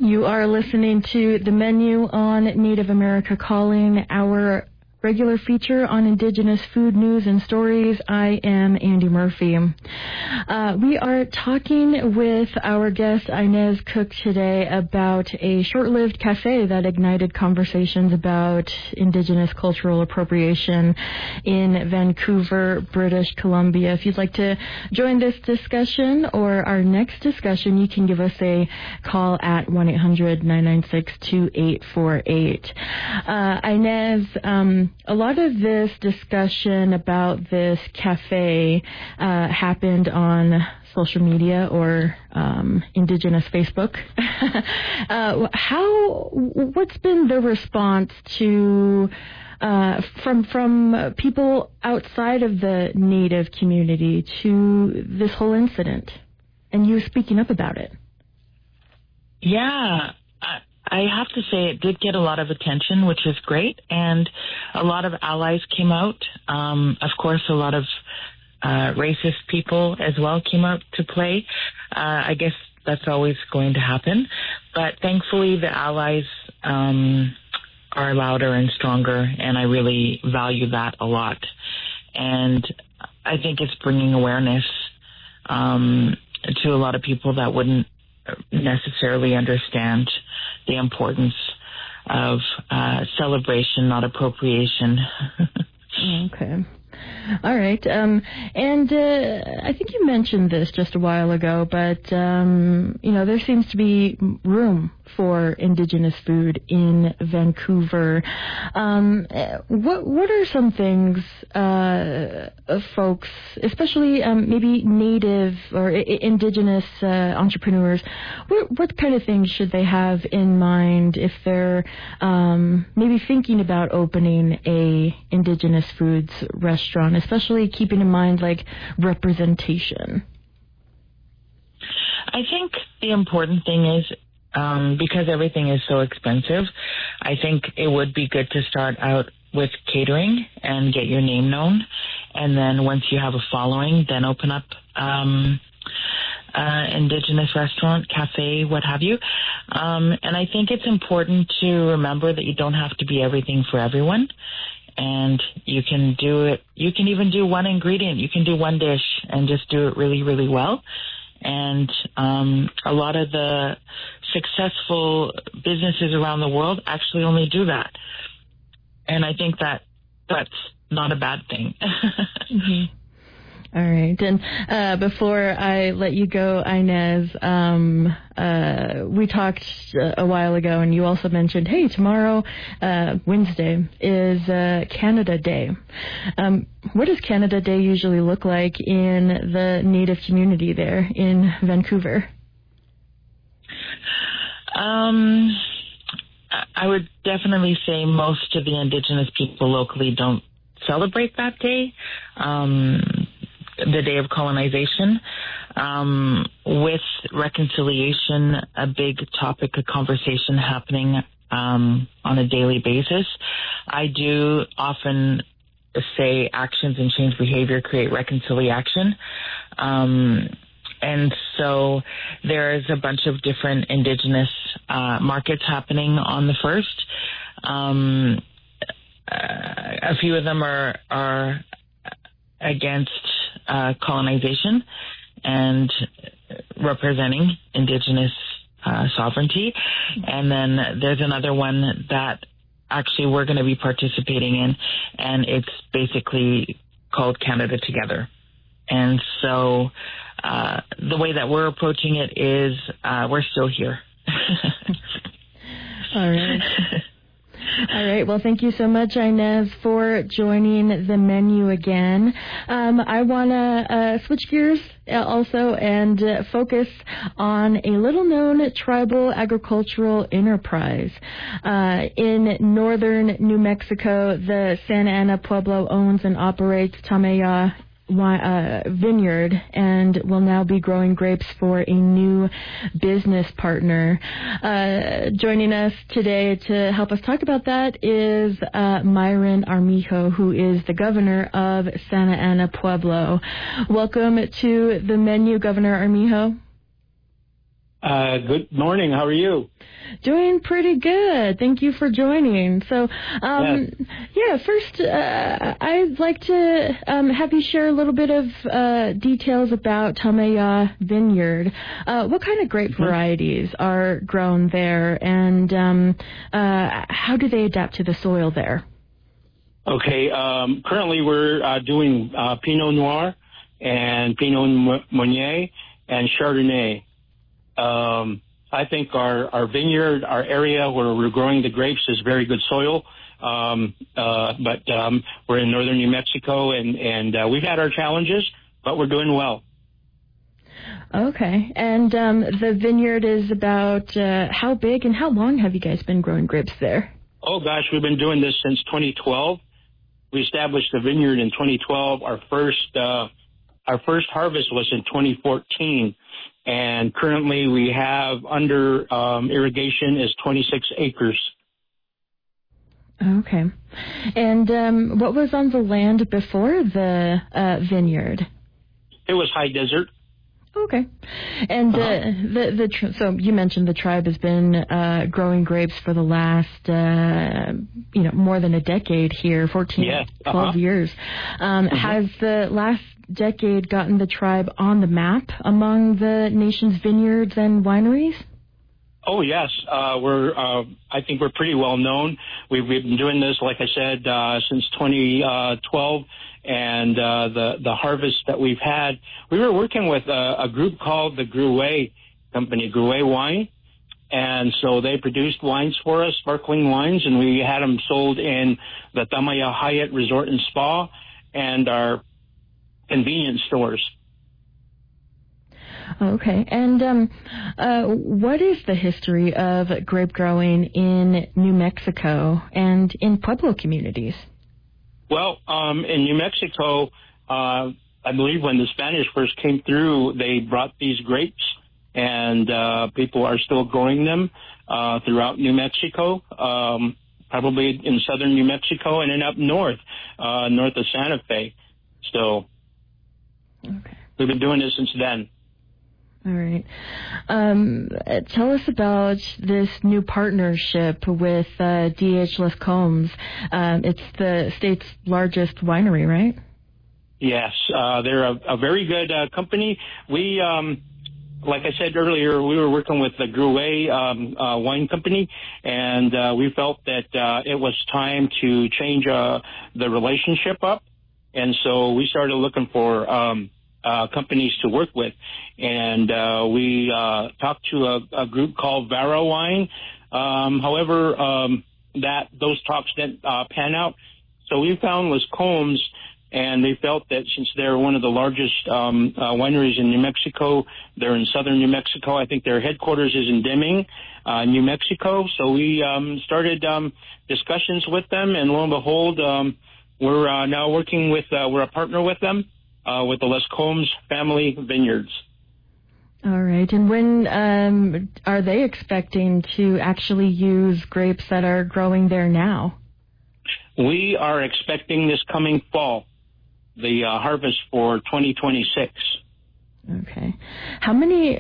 You are listening to The Menu on Native America Calling, our regular feature on Indigenous food news and stories. I am Andy Murphy. We are talking with our guest Inez Cook today about a short-lived cafe that ignited conversations about Indigenous cultural appropriation in Vancouver, British Columbia. If you'd like to join this discussion or our next discussion, you can give us a call at 1-800-996-2848. Inez, a lot of this discussion about this cafe happened on social media or Indigenous Facebook. What's been the response to from people outside of the Native community to this whole incident, and you speaking up about it? Yeah. I have to say it did get a lot of attention, which is great, and a lot of allies came out. Of course, a lot of racist people as well came out to play. I guess that's always going to happen, but thankfully the allies are louder and stronger, and I really value that a lot. And I think it's bringing awareness to a lot of people that wouldn't necessarily understand the importance of celebration, not appropriation. Okay. All right. And I think you mentioned this just a while ago, but, there seems to be room for Indigenous food in Vancouver. What are some things folks, especially maybe Native or Indigenous entrepreneurs, what kind of things should they have in mind if they're maybe thinking about opening a Indigenous foods restaurant, especially keeping in mind like representation? I think the important thing is, because everything is so expensive, I think it would be good to start out with catering and get your name known. And then once you have a following, then open up Indigenous restaurant, cafe, what have you. And I think it's important to remember that you don't have to be everything for everyone. And you can do it. You can even do one ingredient. You can do one dish and just do it really, really well. And a lot of the successful businesses around the world actually only do that. And I think that that's not a bad thing. Mm-hmm. All right. And before I let you go, Inez, we talked a while ago, and you also mentioned, hey, tomorrow, Wednesday, is Canada Day. What does Canada Day usually look like in the Native community there in Vancouver? I would definitely say most of the Indigenous people locally don't celebrate that day. The day of colonization, with reconciliation, a big topic of conversation happening on a daily basis. I do often say actions and change behavior create reconciliation. And so there's a bunch of different Indigenous markets happening on the 1st. A few of them are against colonization and representing Indigenous sovereignty. And then there's another one that actually we're going to be participating in, and it's basically called Canada Together. And so the way that we're approaching it is we're still here. All right. All right. Well, thank you so much, Inez, for joining the menu again. I want to switch gears also and focus on a little-known tribal agricultural enterprise. In northern New Mexico, the Santa Ana Pueblo owns and operates Tameya vineyard and will now be growing grapes for a new business partner. Joining us today to help us talk about that is Myron Armijo, who is the governor of Santa Ana Pueblo. Welcome to the menu, Governor Armijo. Good morning. How are you? Doing pretty good. Thank you for joining. So, Yes. first, I'd like to have you share a little bit of details about Tamaya Vineyard. What kind of grape varieties are grown there, and how do they adapt to the soil there? Okay. Currently, we're doing Pinot Noir and Pinot Meunier and Chardonnay. I think our vineyard, our area where we're growing the grapes is very good soil. But we're in northern New Mexico, and we've had our challenges, but we're doing well. Okay. And the vineyard is about how big and how long have you guys been growing grapes there? Oh, gosh, we've been doing this since 2012. We established the vineyard in 2012. Our first harvest was in 2014. And currently we have under irrigation is 26 acres. Okay. And what was on the land before the vineyard? It was high desert. Okay. And so you mentioned the tribe has been growing grapes for the last, more than a decade here, 12 years. Has the last decade gotten the tribe on the map among the nation's vineyards and wineries? Oh, yes. I think we're pretty well known. We've been doing this, like I said, since 2012. And the harvest that we've had, we were working with a group called the Gruet Company, Gruet Wine. And so they produced wines for us, sparkling wines, and we had them sold in the Tamaya Hyatt Resort and Spa and our convenience stores. Okay. And what is the history of grape growing in New Mexico and in Pueblo communities? Well, in New Mexico, I believe when the Spanish first came through, they brought these grapes, and people are still growing them throughout New Mexico, probably in southern New Mexico and then up north of Santa Fe. So we've been doing this since then. All right. Tell us about this new partnership with D.H. Les Combs. It's the state's largest winery, right? Yes. They're a very good company. We, like I said earlier, we were working with the Gruet Wine Company, and we felt that it was time to change the relationship up. And so we started looking for companies to work with, and we talked to a group called Vara Wine. However, those talks didn't pan out, so we found Les Combs, and they felt that since they're one of the largest wineries in New Mexico, they're in southern New Mexico. I think their headquarters is in Deming, New Mexico. So we started discussions with them, and lo and behold, we're now working with, we're a partner with them. With the Les Combs family vineyards. All right. And when are they expecting to actually use grapes that are growing there now? We are expecting this coming fall, the harvest for 2026. Okay. How many,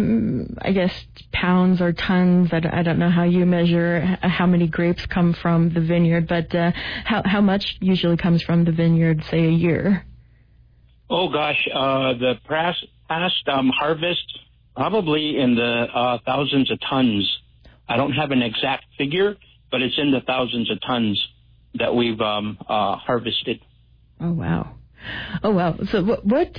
pounds or tons, I don't know how you measure how many grapes come from the vineyard, but how much usually comes from the vineyard, say, a year? Oh, gosh, the past harvest, probably in the thousands of tons. I don't have an exact figure, but it's in the thousands of tons that we've harvested. Oh, wow. Oh, wow. So what's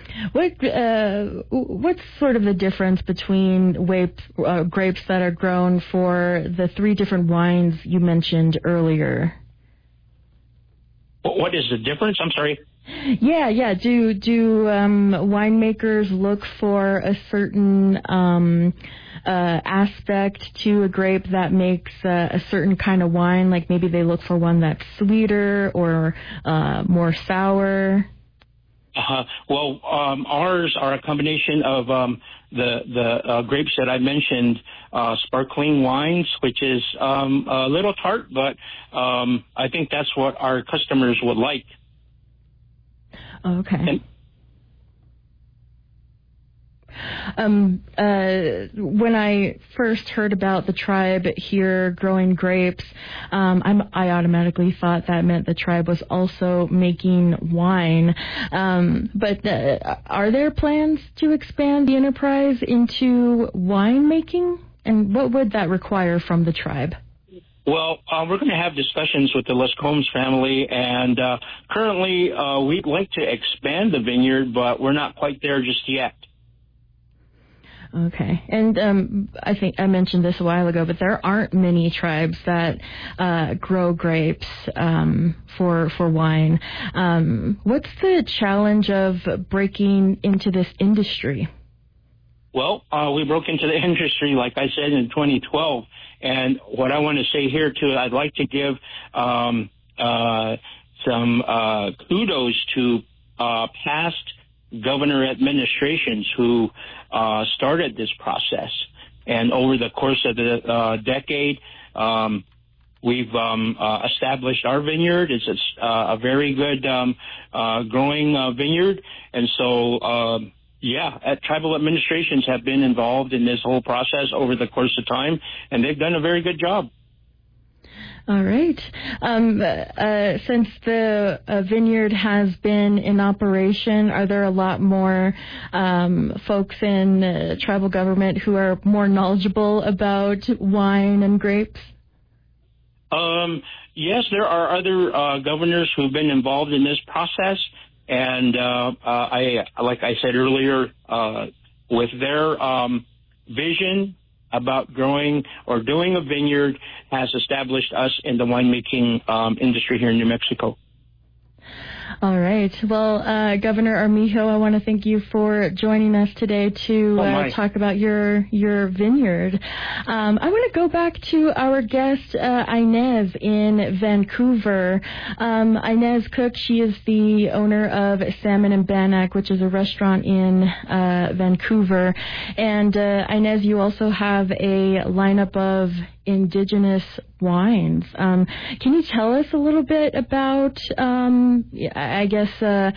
sort of the difference between grapes that are grown for the three different wines you mentioned earlier? What is the difference? I'm sorry. Yeah. Do winemakers look for a certain aspect to a grape that makes a certain kind of wine? Like maybe they look for one that's sweeter or more sour? Well, ours are a combination of the grapes that I mentioned, sparkling wines, which is a little tart, but I think that's what our customers would like. Okay. When I first heard about the tribe here growing grapes, I automatically thought that meant the tribe was also making wine. But are there plans to expand the enterprise into winemaking? And what would that require from the tribe? Well, we're going to have discussions with the Lescombs family, and currently we'd like to expand the vineyard, but we're not quite there just yet. Okay. And I think I mentioned this a while ago, but there aren't many tribes that grow grapes for wine. What's the challenge of breaking into this industry? Well, we broke into the industry, like I said, in 2012. And what I want to say here, too, I'd like to give some kudos to past governor administrations who started this process. And over the course of the decade, we've established our vineyard. It's a very good growing vineyard. And so tribal administrations have been involved in this whole process over the course of time, and they've done a very good job. All right. Since the vineyard has been in operation, are there a lot more folks in tribal government who are more knowledgeable about wine and grapes? Yes, there are other governors who've been involved in this process. And like I said earlier, with their vision about growing or doing a vineyard has established us in the winemaking industry here in New Mexico. All right. Well, Governor Armijo, I want to thank you for joining us today to talk about your vineyard. I want to go back to our guest, Inez in Vancouver. Inez Cook, she is the owner of Salmon and Bannock, which is a restaurant in Vancouver. And Inez, you also have a lineup of indigenous wines. Can you tell us a little bit about, I guess, the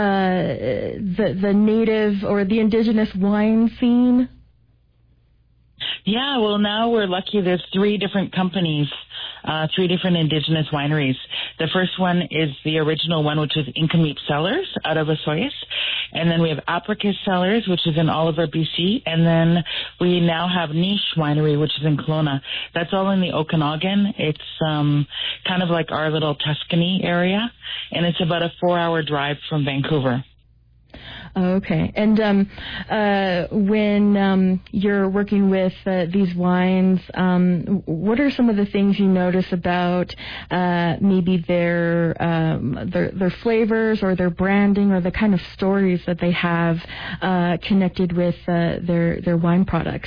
native or the indigenous wine scene? Yeah, well, now we're lucky. There's 3 different companies, 3 different indigenous wineries. The first one is the original one, which is Incameep Cellars out of Osoyoos. And then we have Apricus Cellars, which is in Oliver, BC. And then we now have Niche Winery, which is in Kelowna. That's all in the Okanagan. It's kind of like our little Tuscany area. And it's about a 4-hour drive from Vancouver. Okay. And when you're working with these wines, what are some of the things you notice about maybe their flavors or their branding or the kind of stories that they have connected with their wine products?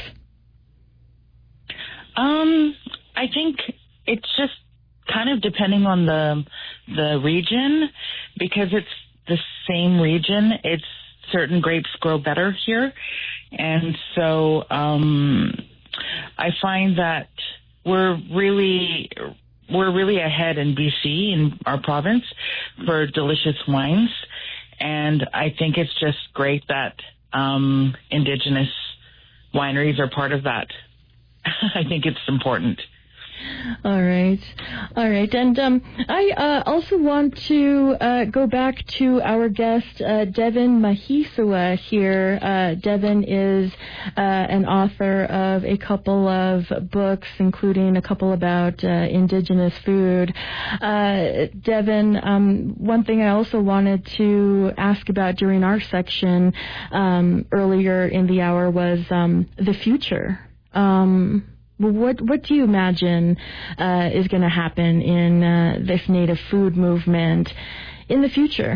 I think it's just kind of depending on the region, because it's the same region. It's certain grapes grow better here, and so I find that we're really ahead in BC, in our province, for delicious wines, and I think it's just great that indigenous wineries are part of that. I think it's important. All right. And I also want to go back to our guest, Devin Mahisua here. Devin is an author of a couple of books, including a couple about indigenous food. Devin, one thing I also wanted to ask about during our section earlier in the hour was the future. What do you imagine is going to happen in this native food movement in the future?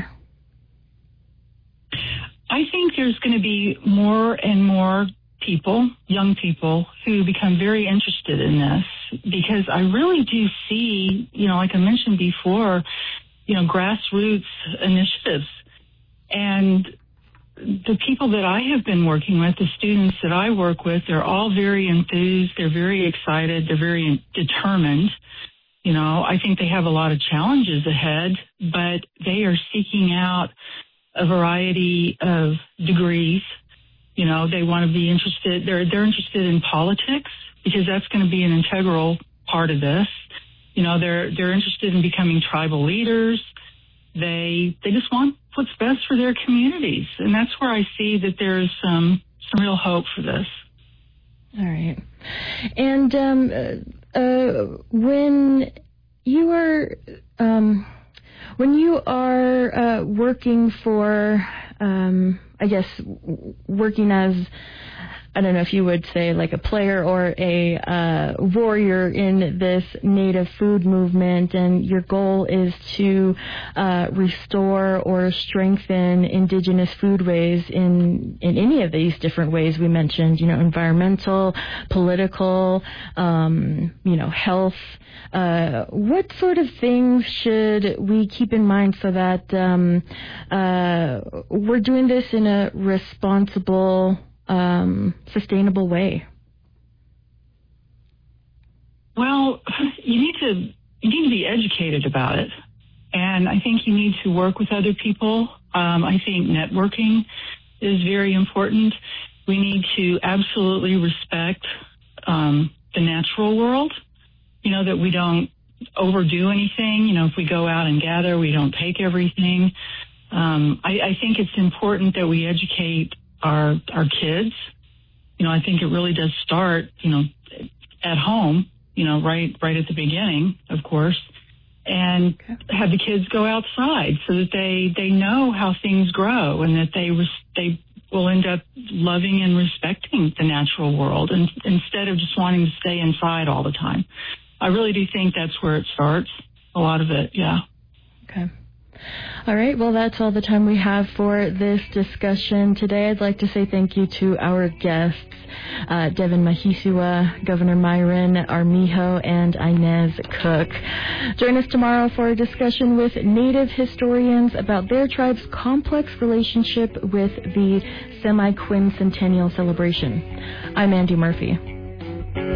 I think there's going to be more and more people, young people, who become very interested in this, because I really do see, like I mentioned before, grassroots initiatives. And the people that I have been working with, the students that I work with, they're all very enthused. They're very excited. They're very determined. I think they have a lot of challenges ahead, but they are seeking out a variety of degrees You know, they want to be interested. They're interested in politics because that's going to be an integral part of this. You know, they're interested in becoming tribal leaders. They just want what's best for their communities, and that's where I see that there's some real hope for this. All right, and when you are working for, I guess, working as, I don't know if you would say like a player or a warrior in this native food movement, and your goal is to restore or strengthen indigenous foodways in any of these different ways we mentioned, you know, environmental, political, you know, health. What sort of things should we keep in mind so that we're doing this in a responsible, sustainable way? Well, you need to be educated about it, and I think you need to work with other people. I think networking is very important. We need to absolutely respect the natural world. You know, that we don't overdo anything. You know, if we go out and gather, we don't take everything. I think it's important that we educate our kids. You know, I think it really does start, you know, at home, you know, right at the beginning, of course, and have the kids go outside so that they know how things grow, and that they will end up loving and respecting the natural world, and instead of just wanting to stay inside all the time. I really do think that's where it starts, a lot of it, yeah. Okay. All right, well, that's all the time we have for this discussion today. I'd like to say thank you to our guests, Devin Mahisua, Governor Myron Armijo, and Inez Cook. Join us tomorrow for a discussion with Native historians about their tribe's complex relationship with the semi-quincentennial celebration. I'm Andy Murphy.